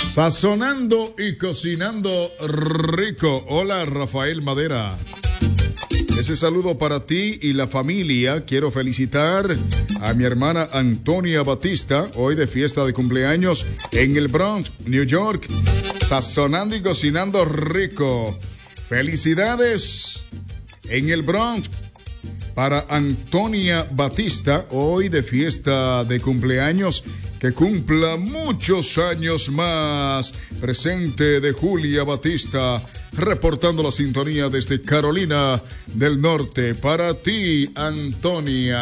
Sazonando y cocinando rico. Hola, Rafael Madera. Ese saludo para ti y la familia. Quiero felicitar a mi hermana Antonia Batista, hoy de fiesta de cumpleaños en el Bronx, New York. Sazonando y cocinando rico. Felicidades en el Bronx para Antonia Batista, hoy de fiesta de cumpleaños. Que cumpla muchos años más. Presente de Julia Batista, reportando la sintonía desde Carolina del Norte. Para ti, Antonia.